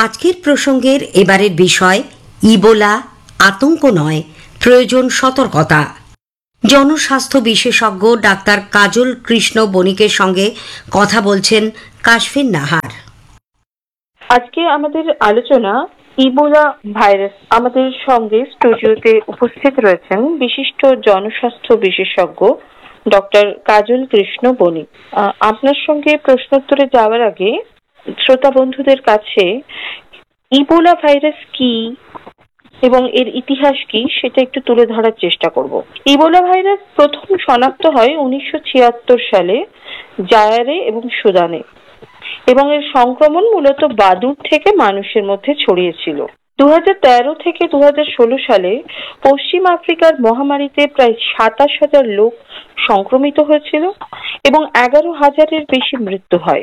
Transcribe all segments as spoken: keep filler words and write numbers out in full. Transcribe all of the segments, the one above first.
আজকের প্রসঙ্গের এবারের বিষয় ইবোলা আতঙ্ক নয়, প্রয়োজন সতর্কতা। জনস্বাস্থ্য বিশেষজ্ঞ ডাক্তার কাজল কৃষ্ণ বণিকের সঙ্গে কথা বলছেন কাশফিন নাহার। আজকে আমাদের আলোচনা ইবোলা ভাইরাস। আমাদের সঙ্গে স্টুডিওতে উপস্থিত রয়েছেন বিশিষ্ট জনস্বাস্থ্য বিশেষজ্ঞ ডক্টর কাজল কৃষ্ণ বণিক। আপনার সঙ্গে প্রশ্নোত্তরে যাওয়ার আগে শ্রোতা বন্ধুদের কাছে ইবোলা ভাইরাস কি এবং এর ইতিহাস কি সেটা একটু তুলে ধরার চেষ্টা করব। ইবোলা ভাইরাস প্রথম শনাক্ত হয় উনিশশো ছিয়াত্তর সালে জায়ারে এবং সুদানে, এবং এর সংক্রমণ মূলত বাদুড় থেকে মানুষের মধ্যে ছড়িয়েছিল। দু হাজার তেরো থেকে দু হাজার ষোলো সালে পশ্চিম আফ্রিকার মহামারীতে প্রায় সাতাশ হাজার লোক সংক্রমিত হয়েছিল এবং এগারো হাজারের বেশি মৃত্যু হয়।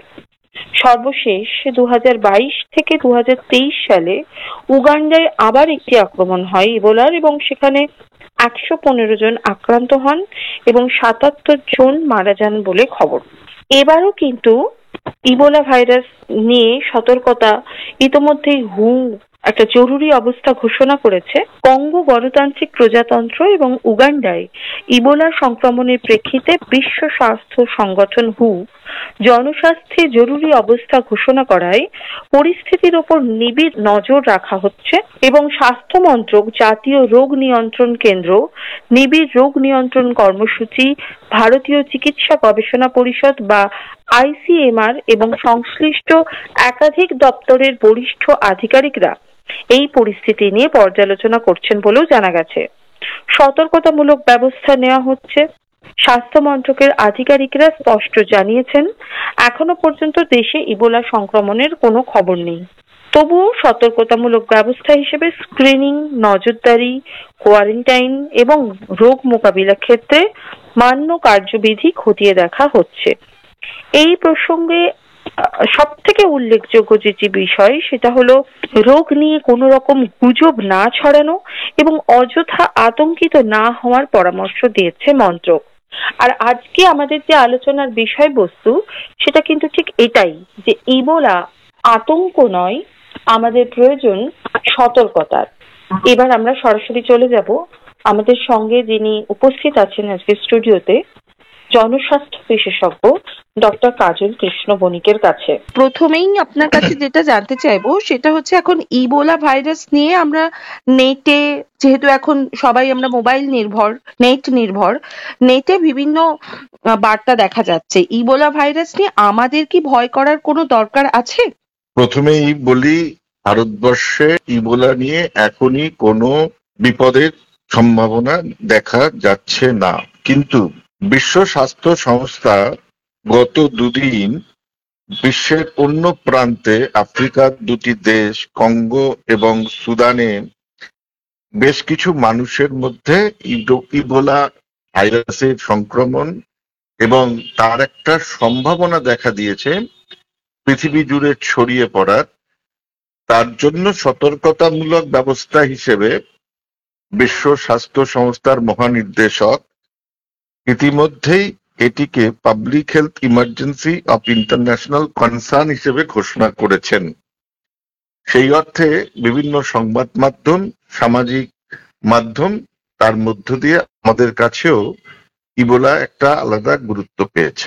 সর্বশেষ দু হাজার বাইশ থেকে দু হাজার তেইশ সালে উগান্ডায় আবার একটি আক্রমণ হয় ইবোলার, এবং সেখানে একশো পনেরো জন আক্রান্ত হন এবং সাতাত্তর জন মারা যান বলে খবর। এবারও কিন্তু ইবোলা ভাইরাস নিয়ে সতর্কতা ইতোমধ্যেই হু একটা জরুরি অবস্থা ঘোষণা করেছে। কঙ্গো গণতান্ত্রিক প্রজাতন্ত্র এবং উগান্ডায় ইবোলা সংক্রমণের প্রেক্ষিতে বিশ্ব স্বাস্থ্য সংগঠন হু জনস্বাস্থ্যে জরুরি অবস্থা ঘোষণা করায় পরিস্থিতির ওপর নিবিড় নজর রাখা হচ্ছে এবং স্বাস্থ্য মন্ত্রক, জাতীয় রোগ নিয়ন্ত্রণ কেন্দ্র, নিবিড় রোগ নিয়ন্ত্রণ কর্মসূচি, ভারতীয় চিকিৎসা গবেষণা পরিষদ বা আইসিএমআর এবং সংশ্লিষ্ট একাধিক দপ্তরের বরিষ্ঠ আধিকারিকরা এই পরিস্থিতি নিয়ে পর্যালোচনা করছেন বলেও জানা গেছে। সতর্কতামূলক ব্যবস্থা নেওয়া হচ্ছে। স্বাস্থ্য মন্ত্রকের আধিকারিকরা স্পষ্ট জানিয়েছেন, এখনো পর্যন্ত দেশে ইবোলা সংক্রমণের কোনো খবর নেই। তবুও সতর্কতামূলক ব্যবস্থা হিসেবে স্ক্রিনিং, নজরদারি, কোয়ারেন্টাইন এবং রোগ মোকাবিলা ক্ষেত্রে মান্য কার্যবিধি খতিয়ে দেখা হচ্ছে। এই প্রসঙ্গে সব থেকে উল্লেখযোগ্য যে বিষয় সেটা হলো রোগ নিয়ে কোনো রকম গুজব না ছড়ানো এবং অযথা আতঙ্কিত না হওয়ার পরামর্শ দিয়েছে মন্ত্রক। আর আজকে আমাদের যে আলোচনার বিষয়বস্তু সেটা কিন্তু ঠিক এটাই, যে ইবোলা আতঙ্ক নয়, আমাদের প্রয়োজন সতর্কতার। এবার আমরা সরাসরি চলে যাব আমাদের সঙ্গে যিনি উপস্থিত আছেন আজকে স্টুডিওতে, জনস্বাস্থ্য বিশেষজ্ঞ ডক্টর কাজল কৃষ্ণ বণিকের কাছে। প্রথমেই আপনার কাছে যেটা জানতে চাইবো সেটা হচ্ছে, এখন ইবোলা ভাইরাস নিয়ে আমরা নেটে, যেহেতু এখন সবাই আমরা মোবাইল নির্ভর, নেট নির্ভর, নেটে বিভিন্ন বার্তা দেখা যাচ্ছে। ইবোলা ভাইরাস নিয়ে আমাদের কি ভয় করার কোনো দরকার আছে? প্রথমেই বলি, ভারতবর্ষে ইবোলা নিয়ে এখনই কোনো বিপদের সম্ভাবনা দেখা যাচ্ছে না, কিন্তু বিশ্ব স্বাস্থ্য সংস্থা গত দুদিন বিশ্বের অন্য প্রান্তে আফ্রিকার দুটি দেশ কঙ্গো এবং সুদানে বেশ কিছু মানুষের মধ্যে ইবোলা ভাইরাসের সংক্রমণ এবং তার একটা সম্ভাবনা দেখা দিয়েছে পৃথিবী জুড়ে ছড়িয়ে পড়ার। তার জন্য সতর্কতামূলক ব্যবস্থা হিসেবে বিশ্ব স্বাস্থ্য সংস্থার মহানির্দেশক ইতিমধ্যেই এটিকে public health emergency of international concern হিসেবে ঘোষণা করেছেন। সেই অর্থে বিভিন্ন সংবাদ মাধ্যম, সামাজিক মাধ্যম, তার মধ্য দিয়ে আমাদের কাছেও ইবোলা একটা আলাদা গুরুত্ব পেয়েছে।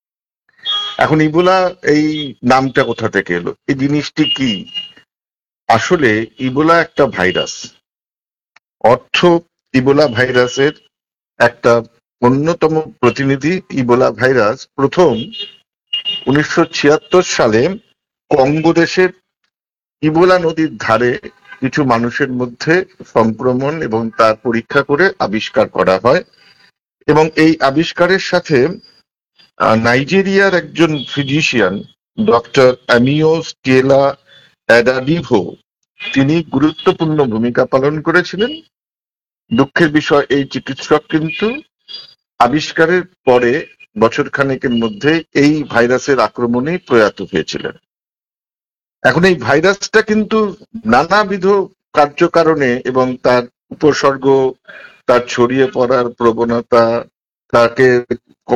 এখন ইবোলা এই নামটা কোথা থেকে এলো, এই জিনিসটি কি? আসলে ইবোলা একটা ভাইরাস। অর্থ ইবোলা ভাইরাসের একটা অন্যতম প্রতিনিধি। ইবোলা ভাইরাস প্রথম উনিশশো ছিয়াত্তর সালে কঙ্গো দেশের ইবোলা নদীর ধারে কিছু মানুষের মধ্যে সংক্রমণ এবং তার পরীক্ষা করে আবিষ্কার করা হয়, এবং এই আবিষ্কারের সাথে নাইজেরিয়ার একজন ফিজিশিয়ান ডক্টর অ্যামিও স্টেলা অ্যাডাডিভো, তিনি গুরুত্বপূর্ণ ভূমিকা পালন করেছিলেন। দুঃখের বিষয়, এই চিকিৎসক কিন্তু আবিষ্কারের পরে বছর খানেকের মধ্যে এই ভাইরাসের আক্রমণে প্রয়াত হয়েছিলেন। এখন এই ভাইরাসটা কিন্তু নানাবিধ কার্যকারণে এবং তার উপসর্গ, তার ছড়িয়ে পড়ার প্রবণতা, তাকে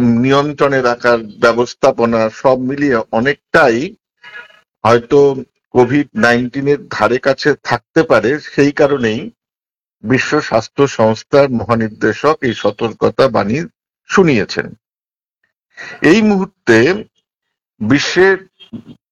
নিয়ন্ত্রণে রাখার ব্যবস্থাপনা, সব মিলিয়ে অনেকটাই হয়তো কোভিড নাইন্টিনের ধারে কাছে থাকতে পারে, সেই কারণেই বিশ্ব স্বাস্থ্য সংস্থার মহানির্দেশক এই সতর্কতা বাণী শুনিয়েছেন। এই মুহূর্তে বিশ্বের